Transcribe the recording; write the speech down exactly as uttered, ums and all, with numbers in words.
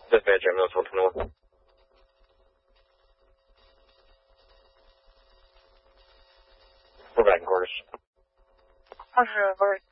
Dispatch, I'm not talking. We're back in quarters. 二十不是